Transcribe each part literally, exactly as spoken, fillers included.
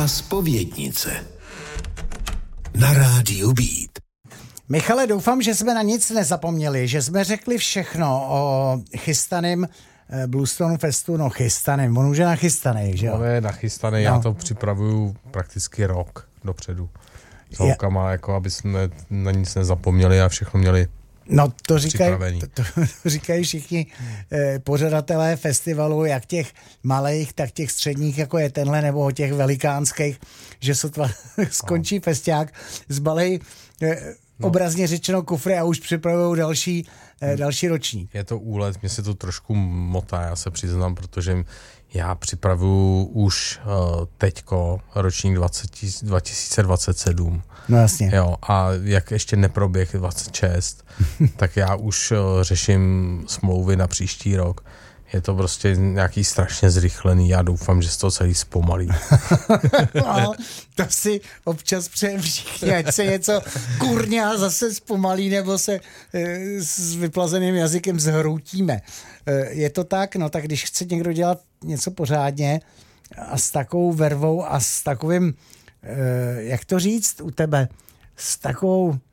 Zpovědnice na rádiu Beat. Michale, doufám, že jsme na nic nezapomněli, že jsme řekli všechno o chystaném Bluestone Festu, no chystaném, on už je nachystaný, že jo? On je nachystaný, no. Já to připravuju prakticky rok dopředu. S holkama, jako aby jsme na nic nezapomněli a všechno měli. No to říkají, to, to říkají všichni eh, pořadatelé festivalu, jak těch malých, tak těch středních, jako je tenhle, nebo těch velikánských, že sotva skončí no. festiák, zbalej eh, no. obrazně řečeno kufry a už připravují další, eh, další ročník. Je to úlet, mě se to trošku motá, já se přiznám, protože já připravuju už uh, teďko ročník dva tisíce dvacet sedm. No jasně. Jo, a jak ještě neproběh dvacet šest, tak já už uh, řeším smlouvy na příští rok. Je to prostě nějaký strašně zrychlený, já doufám, že se to celý zpomalí. No, to si občas přejem všichni, ať se něco kurňa zase zpomalí, nebo se e, s vyplazeným jazykem zhroutíme. E, je to tak? No tak když chce někdo dělat něco pořádně a s takovou vervou a s takovým, e, jak to říct u tebe, s takovou e,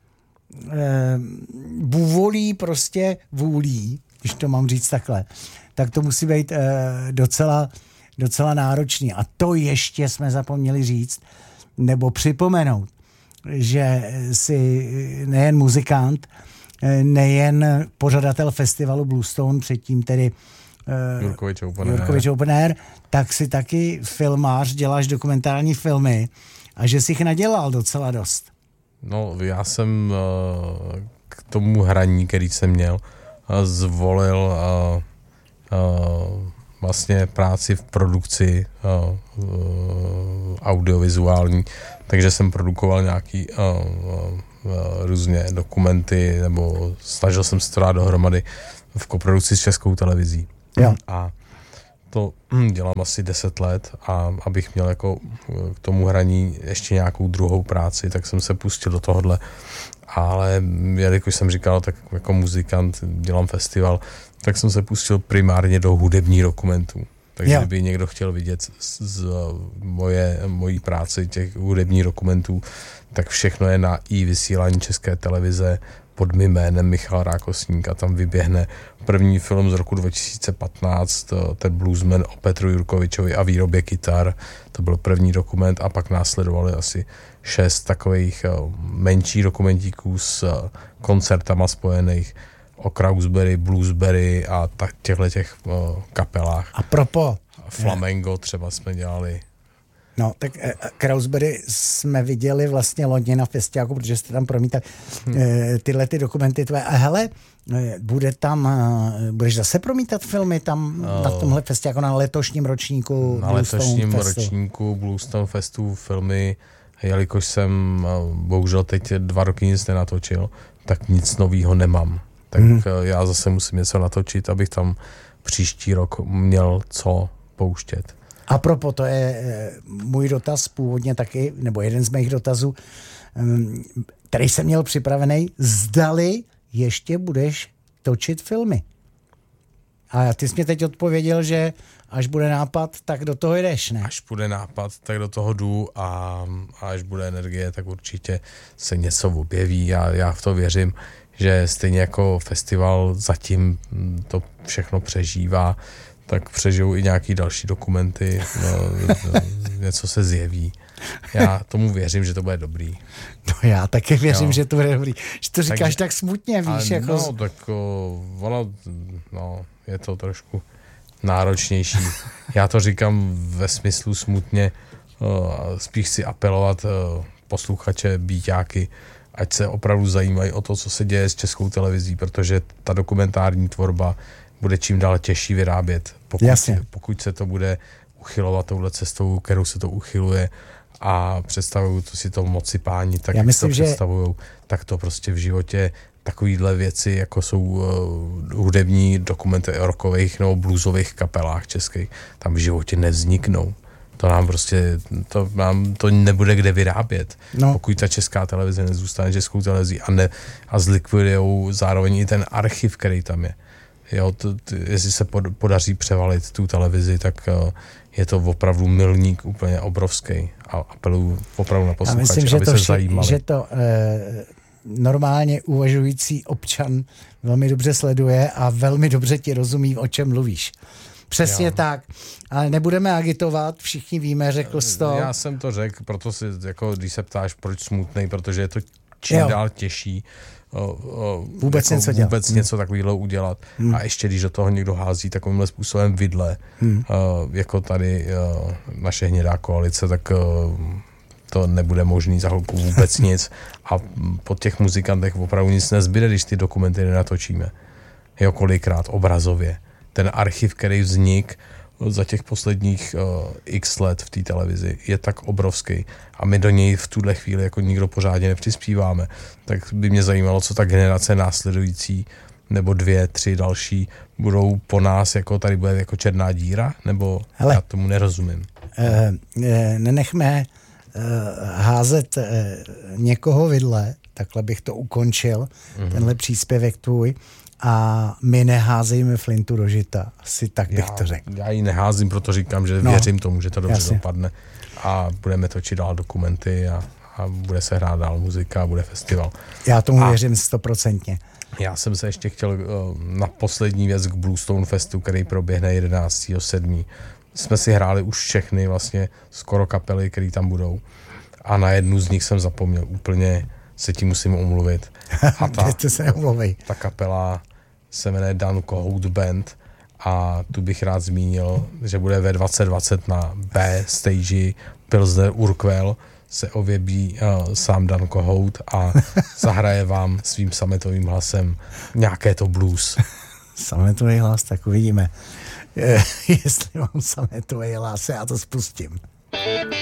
bůvolí, prostě vůlí, když to mám říct takhle, tak to musí být e, docela, docela náročný. A to ještě jsme zapomněli říct, nebo připomenout, že si nejen muzikant, nejen pořadatel festivalu Bluestone, předtím tedy Jurkovič Open Air. Jurkovič Open Air, tak si taky filmář, děláš dokumentární filmy a že jsi jich nadělal docela dost. No, já jsem k tomu hraní, který jsem měl, zvolil vlastně práci v produkci audiovizuální, takže jsem produkoval nějaký různě dokumenty, nebo snažil jsem se to dát dohromady v koprodukci s Českou televizí. Jo. A to dělám asi deset let a abych měl jako k tomu hraní ještě nějakou druhou práci, tak jsem se pustil do tohohle. Ale jelikož jsem říkal, tak jako muzikant dělám festival, tak jsem se pustil primárně do hudebních dokumentů. Takže jo. Kdyby někdo chtěl vidět z, z moje, mojí práci těch hudebních dokumentů, tak všechno je na i vysílání České televize pod mým jménem Michal Rákosník a tam vyběhne první film z roku dva tisíce patnáct, ten Bluesman o Petru Jurkovičovi a výrobě kytar. To byl první dokument a pak následovali asi šest takových menších dokumentíků s koncertama spojených o Krausberry, Bluesberry a těchto těch kapelách. A propo. Flamengo třeba jsme dělali. No, tak Krausberry jsme viděli vlastně loni na festiáku, protože jste tam promítali hmm. tyhle ty dokumenty tvoje. A hele, bude tam, budeš zase promítat filmy tam uh, na tomhle festiáku, na letošním ročníku Na Bluestone letošním Festu. ročníku Bluestone Festu filmy, jelikož jsem bohužel teď dva roky nic nenatočil, tak nic novýho nemám. Tak hmm. já zase musím něco natočit, abych tam příští rok měl co pouštět. A propo, to je můj dotaz původně taky, nebo jeden z mých dotazů, který jsem měl připravený, zdali ještě budeš točit filmy. A ty jsi mě teď odpověděl, že až bude nápad, tak do toho jdeš, ne? Až bude nápad, tak do toho jdu a, a až bude energie, tak určitě se něco objeví a já v to věřím, že stejně jako festival zatím to všechno přežívá, tak přežijou i nějaký další dokumenty, no, něco se zjeví. Já tomu věřím, že to bude dobrý. No já taky věřím, jo. že to bude dobrý. Že to říkáš Takže, tak smutně, víš. A jako... No, tak o, ono, no, je to trošku náročnější. Já to říkám ve smyslu smutně, o, spíš si apelovat o, posluchače, býťáky, ať se opravdu zajímají o to, co se děje s Českou televizí, protože ta dokumentární tvorba bude čím dál těžší vyrábět, pokud, pokud se to bude uchylovat touhle cestou, kterou se to uchyluje a představují to si to moci páni, tak Já jak myslím, to že... představujou, tak to prostě v životě takovýhle věci, jako jsou uh, hudební dokumenty o rockových nebo bluesových kapelách českých, tam v životě nevzniknou. To nám prostě, to nám to nebude kde vyrábět. No. Pokud ta Česká televize nezůstane Českou televizí a, ne, a zlikvidujou zároveň i ten archiv, který tam je, Jo, to, to, jestli se pod, podaří převalit tu televizi, tak uh, je to opravdu milník úplně obrovský a apeluju opravdu na posluchače, myslím, že aby to se vše, zajímali. že to eh, normálně uvažující občan velmi dobře sleduje a velmi dobře ti rozumí, o čem mluvíš. Přesně jo. tak, ale nebudeme agitovat, všichni víme, řekl jsi to. Já jsem to řekl, proto si, jako, když se ptáš, proč smutnej, protože je to čím jo. dál těžší o, o, vůbec, jako něco, dělat. vůbec hmm. něco takového udělat. Hmm. A ještě když do toho někdo hází takovýmhle způsobem vidle, hmm. o, jako tady o, naše hnědá koalice, tak o, to nebude možný za chvilku vůbec nic. A po těch muzikantech opravdu nic nezbyde, když ty dokumenty nenatočíme. Jo, kolikrát obrazově. Ten archiv, který vznik za těch posledních uh, x let v té televizi, je tak obrovský a my do něj v tuhle chvíli jako nikdo pořádně nepřispíváme. Tak by mě zajímalo, co ta generace následující nebo dvě, tři další budou po nás, jako tady bude jako černá díra, nebo hele, já tomu nerozumím. Uh, uh, nenechme uh, házet uh, někoho vidle, takhle bych to ukončil, mm-hmm. tenhle příspěvek tvůj. A my neházejme flintu do žita. Asi tak bych já, to řekl. Já ji neházím, proto říkám, že no, věřím tomu, že to dobře jasně. dopadne. A budeme točit dál dokumenty a, a bude se hrát dál muzika a bude festival. Já tomu a věřím stoprocentně. Já jsem se ještě chtěl na poslední věc k Bluestone Festu, který proběhne jedenáctého sedmého Jsme si hráli už všechny vlastně skoro kapely, které tam budou. A na jednu z nich jsem zapomněl úplně, se tím musím omluvit. A ta, se ta kapela se jmenuje Dan Cohout Band a tu bych rád zmínil, že bude ve dvacet dvacet na B stage Pilsner Urquell se objeví uh, sám Dan Cohout a zahraje vám svým sametovým hlasem nějaké to blues. Sametový hlas, tak uvidíme. Jestli mám sametový hlas, já to spustím.